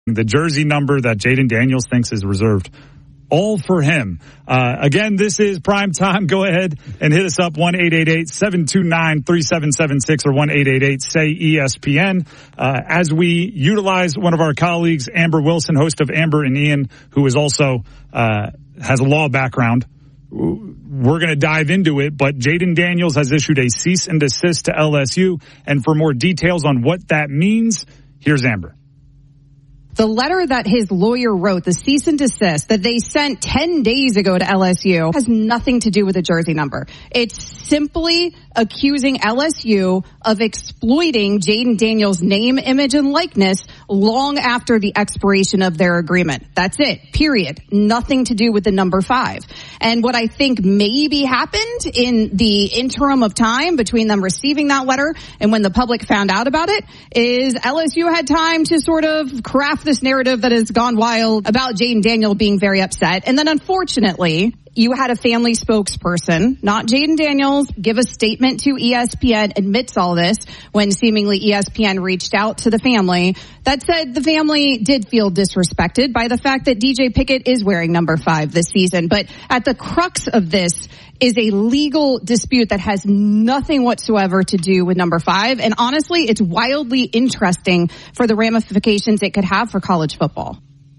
the jersey number that Jayden Daniels thinks is reserved all for him. Again, this is Prime Time. Go ahead and hit us up, 1-888-729-3776 or 1-888-SAY-ESPN. As we utilize one of our colleagues, Amber Wilson, host of Amber and Ian, who is also has a law background, we're going to dive into it, but Jayden Daniels has issued a cease and desist to LSU. And for more details on what that means, here's Amber. The letter that his lawyer wrote, the cease and desist that they sent 10 days ago to LSU, has nothing to do with the jersey number. It's simply accusing LSU of exploiting Jayden Daniels' name, image, and likeness long after the expiration of their agreement. That's it. Period. Nothing to do with the number 5. And what I think maybe happened in the interim of time between them receiving that letter and when the public found out about it is LSU had time to sort of craft this narrative that has gone wild about Jayden Daniels being very upset. And then unfortunately, you had a family spokesperson, not Jayden Daniels, give a statement to ESPN, admits all this when seemingly ESPN reached out to the family that said the family did feel disrespected by the fact that DJ Pickett is wearing number 5 this season. But at the crux of this is a legal dispute that has nothing whatsoever to do with number 5. And honestly, it's wildly interesting for the ramifications it could have for college football.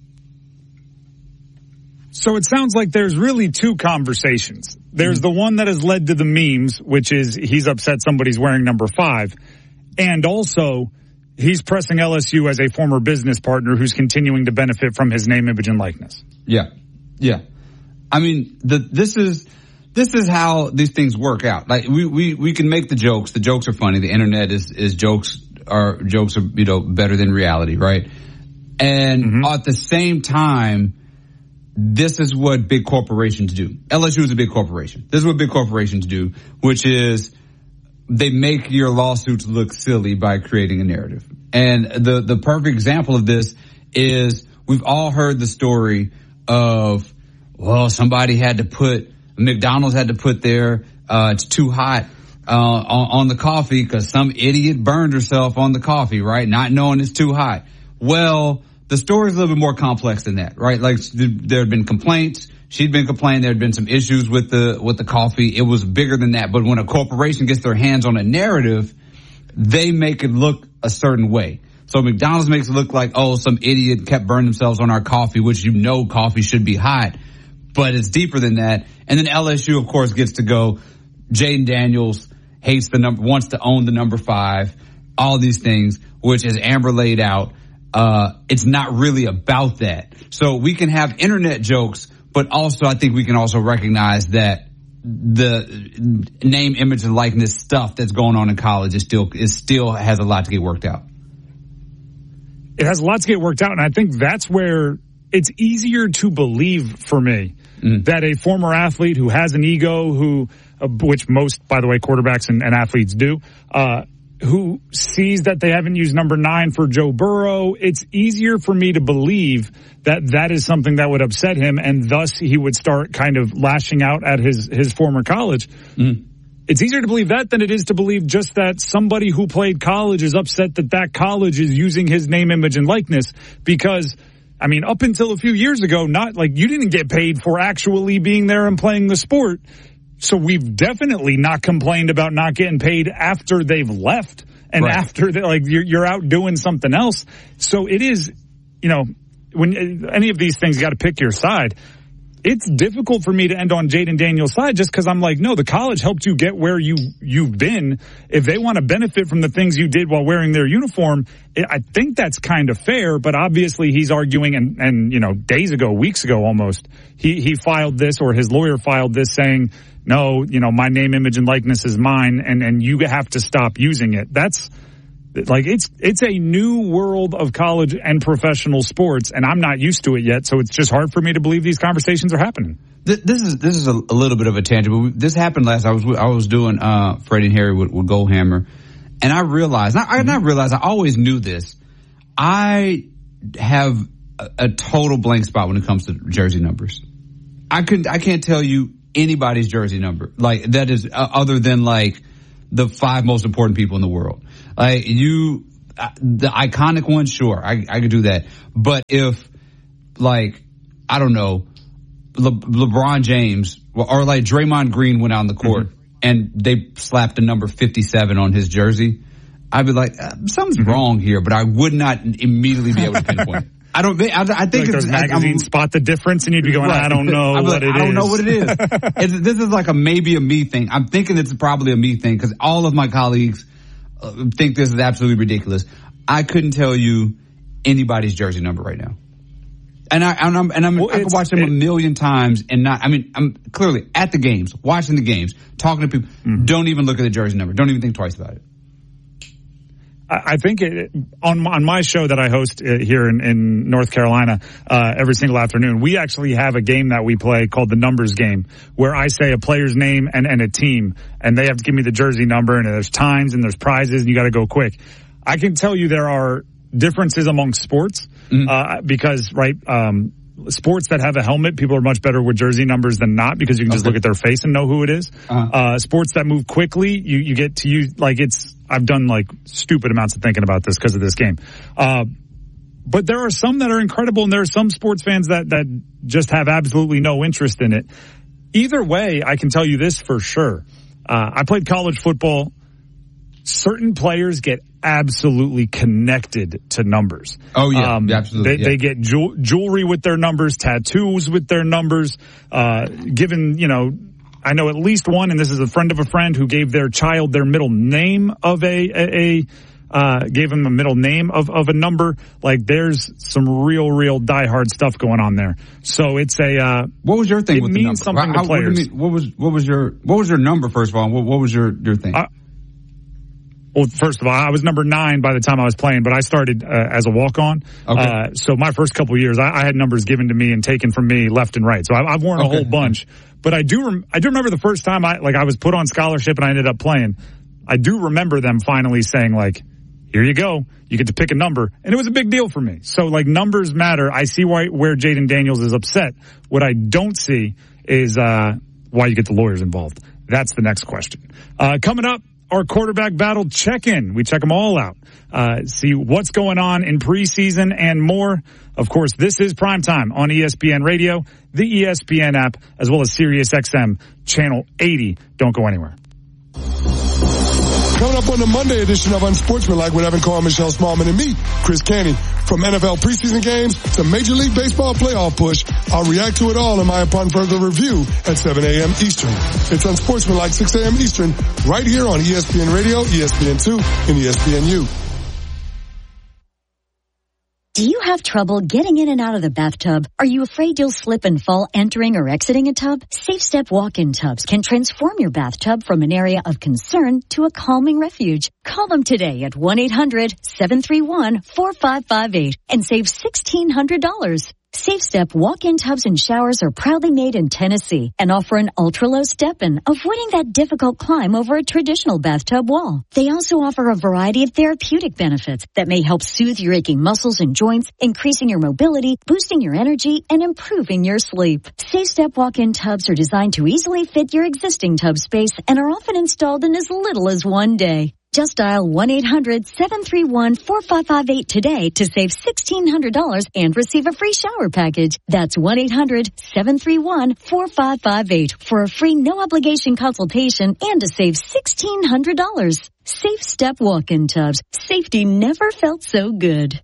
So it sounds like there's really two conversations. There's the one that has led to the memes, which is he's upset somebody's wearing number 5. And also, he's pressing LSU as a former business partner who's continuing to benefit from his name, image, and likeness. Yeah. I mean, this is how these things work out. Like we can make the jokes. The jokes are funny. The internet is jokes are better than reality, right? And at the same time, this is what big corporations do. LSU is a big corporation. This is what big corporations do, which is they make your lawsuits look silly by creating a narrative. And the perfect example of this is we've all heard the story of, well, somebody had to put, McDonald's had to put their, it's too hot, on the coffee because some idiot burned herself on the coffee, right? Not knowing it's too hot. Well, the story is a little bit more complex than that, right? Like there had been complaints. She'd been complaining. There had been some issues with the coffee. It was bigger than that. But when a corporation gets their hands on a narrative, they make it look a certain way. So McDonald's makes it look like, oh, some idiot kept burning themselves on our coffee, which coffee should be hot. But it's deeper than that. And then LSU, of course, gets to go. Jayden Daniels hates the number, wants to own the number 5. All these things, which as Amber laid out, it's not really about that. So we can have internet jokes, but also I think we can also recognize that the name, image, and likeness stuff that's going on in college is still has a lot to get worked out. It has a lot to get worked out, and I think that's where it's easier to believe for me that a former athlete who has an ego, which most, by the way, quarterbacks and athletes do, who sees that they haven't used number 9 for Joe Burrow, it's easier for me to believe that is something that would upset him, and thus he would start kind of lashing out at his former college. It's easier to believe that than it is to believe just that somebody who played college is upset that college is using his name, image, and likeness. Because, I mean, up until a few years ago, not like you didn't get paid for actually being there and playing the sport. So we've definitely not complained about not getting paid after they've left and after you're out doing something else. So it is, when any of these things, you got to pick your side. It's difficult for me to end on Jayden Daniels' side just because I'm like, no, the college helped you get where you've been. If they want to benefit from the things you did while wearing their uniform, I think that's kind of fair. But obviously he's arguing, and days ago, weeks ago almost, he filed this, or his lawyer filed this saying, no, my name, image, and likeness is mine, and you have to stop using it. That's like, it's a new world of college and professional sports, and I'm not used to it yet, so it's just hard for me to believe these conversations are happening. This is a little bit of a tangent, but this happened last. I was doing Freddie and Harry with Goldhammer, and I realized, I always knew this. I have a total blank spot when it comes to jersey numbers. I can't tell you anybody's jersey number, like, that is other than like the 5 most important people in the world. Like, the iconic one, sure, I could do that. But if, like, I don't know, LeBron James or like Draymond Green went out on the court and they slapped the number 57 on his jersey, I'd be like, something's wrong here, but I would not immediately be able to pinpoint it. I think like it's those magazines spot the difference, and you'd be going, right. I don't know what it is. I don't know what it is. This is like maybe a me thing. I'm thinking it's probably a me thing because all of my colleagues think this is absolutely ridiculous. I couldn't tell you anybody's jersey number right now. And I could watch them a million times and not, I mean, I'm clearly at the games, watching the games, talking to people. Don't even look at the jersey number. Don't even think twice about it. I think on my show that I host here in North Carolina every single afternoon, we actually have a game that we play called the numbers game, where I say a player's name and a team, and they have to give me the jersey number, and there's times and there's prizes, and you got to go quick. I can tell you there are differences among sports because, right, sports that have a helmet, people are much better with jersey numbers than not because you can just look at their face and know who it is. Sports that move quickly, you get to use, like, I've done like stupid amounts of thinking about this because of this game. But there are some that are incredible, and there are some sports fans that just have absolutely no interest in it. Either way, I can tell you this for sure. I played college football. Certain players get absolutely connected to numbers. Oh, yeah. Absolutely. They get jewelry with their numbers, tattoos with their numbers, given, I know at least one, and this is a friend of a friend who gave their child their middle name of gave him a middle name of a number. Like, there's some real diehard stuff going on there. So it's what was your thing with the number? It means something to players. What was your number, first of all? What was your thing? Well, first of all, I was number 9 by the time I was playing, but I started as a walk-on. Okay. So my first couple of years, I had numbers given to me and taken from me left and right. So I've worn a whole bunch. But I do remember the first time I was put on scholarship and I ended up playing. I do remember them finally saying, like, here you go. You get to pick a number. And it was a big deal for me. So, like, numbers matter. I see where Jaden Daniels is upset. What I don't see is why you get the lawyers involved. That's the next question. Coming up, our quarterback battle check-in. We check them all out. See what's going on in preseason and more. Of course, this is Primetime on ESPN Radio, the ESPN app, as well as SiriusXM Channel 80. Don't go anywhere. Coming up on the Monday edition of Unsportsmanlike with Evan Carr, Michelle Smallman, and me, Chris Canty. From NFL preseason games to Major League Baseball playoff push, I'll react to it all in my upon further review at 7 a.m. Eastern. It's Unsportsmanlike 6 a.m. Eastern, right here on ESPN Radio, ESPN2, and ESPNU. Do you have trouble getting in and out of the bathtub? Are you afraid you'll slip and fall entering or exiting a tub? SafeStep walk-in tubs can transform your bathtub from an area of concern to a calming refuge. Call them today at 1-800-731-4558 and save $1,600. SafeStep walk-in tubs and showers are proudly made in Tennessee and offer an ultra-low step-in, avoiding that difficult climb over a traditional bathtub wall. They also offer a variety of therapeutic benefits that may help soothe your aching muscles and joints, increasing your mobility, boosting your energy, and improving your sleep. SafeStep walk-in tubs are designed to easily fit your existing tub space and are often installed in as little as one day. Just dial 1-800-731-4558 today to save $1,600 and receive a free shower package. That's 1-800-731-4558 for a free no-obligation consultation and to save $1,600. SafeStep walk-in tubs. Safety never felt so good.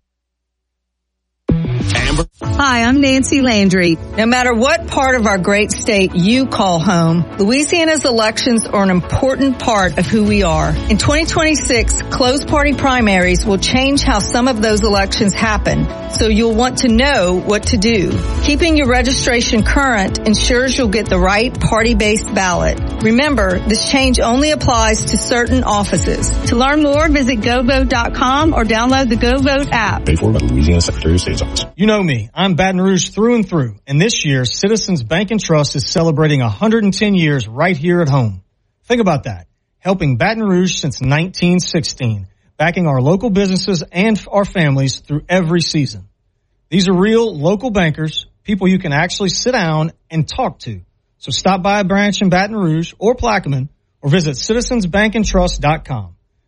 Hi, I'm Nancy Landry. No matter what part of our great state you call home, Louisiana's elections are an important part of who we are. In 2026, closed party primaries will change how some of those elections happen, so you'll want to know what to do. Keeping your registration current ensures you'll get the right party-based ballot. Remember, this change only applies to certain offices. To learn more, visit GoVote.com or download the GoVote app. Paid for by the Louisiana Secretary of State's office. You know me, I'm Baton Rouge through and through, and this year, Citizens Bank and Trust is celebrating 110 years right here at home. Think about that. Helping Baton Rouge since 1916, backing our local businesses and our families through every season. These are real local bankers, people you can actually sit down and talk to. So stop by a branch in Baton Rouge or Plaquemine or visit citizensbankandtrust.com.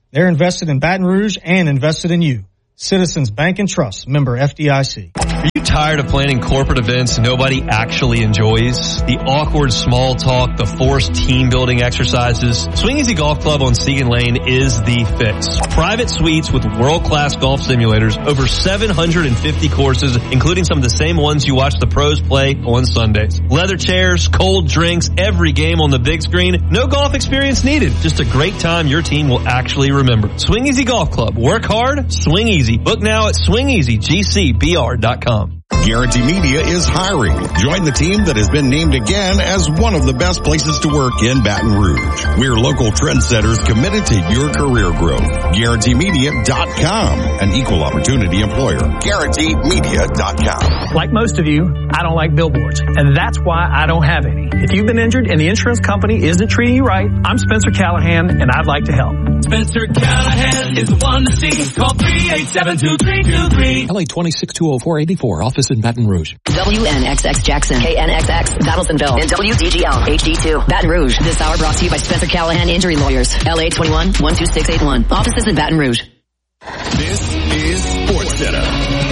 They're invested in Baton Rouge and invested in you. Citizens Bank and Trust, member FDIC. Are you tired of planning corporate events nobody actually enjoys? The awkward small talk, the forced team building exercises? Swing Easy Golf Club on Segan Lane is the fix. Private suites with world-class golf simulators, over 750 courses, including some of the same ones you watch the pros play on Sundays. Leather chairs, cold drinks, every game on the big screen. No golf experience needed. Just a great time your team will actually remember. Swing Easy Golf Club. Work hard, swing easy. Book now at swingeasygcbr.com. Guarantee Media is hiring. Join the team that has been named again as one of the best places to work in Baton Rouge. We're local trendsetters committed to your career growth. GuaranteeMedia.com, an equal opportunity employer. GuaranteeMedia.com. Like most of you, I don't like billboards, and that's why I don't have any. If you've been injured and the insurance company isn't treating you right, I'm Spencer Callahan, and I'd like to help. Spencer Callahan is the one to see. Call 387-2323. LA 2620484, office in Baton Rouge. WNXX Jackson, KNXX Battlesonville, and WDGL HD2 Baton Rouge. This hour brought to you by Spencer Callahan Injury Lawyers. LA 21-12681. Offices in Baton Rouge. This is SportsCenter.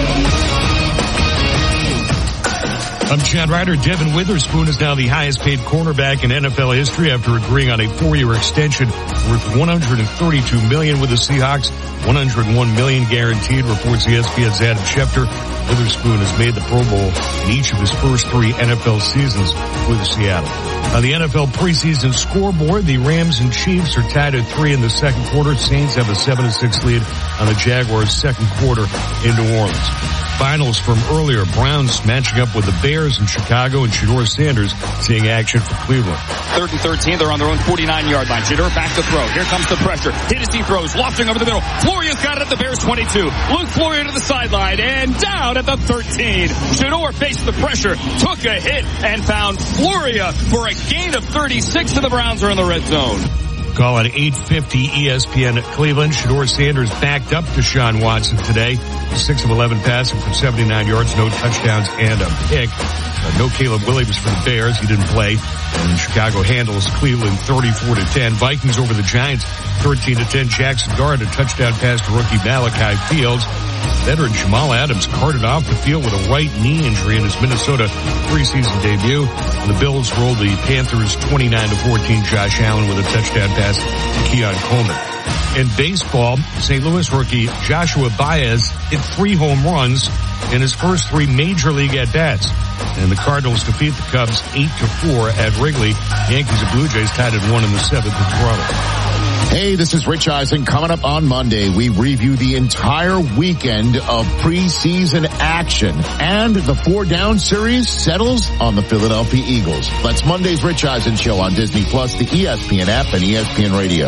I'm Chad Ryder. Devin Witherspoon is now the highest paid cornerback in NFL history after agreeing on a 4-year extension worth $132 million with the Seahawks, $101 million guaranteed, reports ESPN's Adam Schefter. Witherspoon has made the Pro Bowl in each of his first 3 NFL seasons with Seattle. On the NFL preseason scoreboard, the Rams and Chiefs are tied at 3 in the second quarter. Saints have a 7-6 lead on the Jaguars' second quarter in New Orleans. Finals from earlier, Browns matching up with the Bears in Chicago, and Shedeur Sanders seeing action for Cleveland. 3rd and 13, they're on their own 49-yard line. Shedeur back to throw. Here comes the pressure. Hennessy throws, lofting over the middle. Floria's got it at the Bears 22. Luke Floria to the sideline and down at the 13. Shedeur faced the pressure, took a hit, and found Floria for a gain of 36, and the Browns are in the red zone. Call at 8:50 ESPN at Cleveland. Shedeur Sanders backed up Deshaun Watson today. 6 of 11 passing for 79 yards, no touchdowns and a pick. No Caleb Williams for the Bears. He didn't play. And Chicago handles Cleveland 34-10. Vikings over the Giants 13-10. Jackson Dart, a touchdown pass to rookie Malachi Fields. Veteran Jamal Adams carted off the field with a right knee injury in his Minnesota preseason debut. And the Bills rolled the Panthers 29-14. Josh Allen with a touchdown pass to Keon Coleman. In baseball, St. Louis rookie Joshua Baez hit 3 home runs in his first 3 major league at-bats. And the Cardinals defeat the Cubs 8-4 at Wrigley. Yankees and Blue Jays tied at 1 in the 7th in Toronto. Hey, this is Rich Eisen. Coming up on Monday, we review the entire weekend of preseason action. And the 4-down series settles on the Philadelphia Eagles. That's Monday's Rich Eisen Show on Disney+, the ESPN app, and ESPN Radio.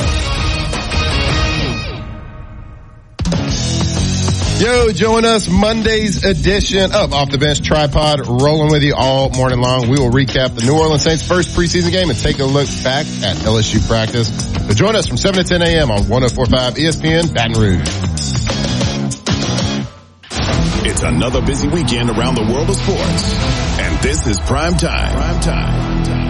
Yo, join us Monday's edition of Off the Bench Tripod, rolling with you all morning long. We will recap the New Orleans Saints' first preseason game and take a look back at LSU practice. So join us from 7 to 10 a.m. on 104.5 ESPN Baton Rouge. It's another busy weekend around the world of sports, and this is Prime Time.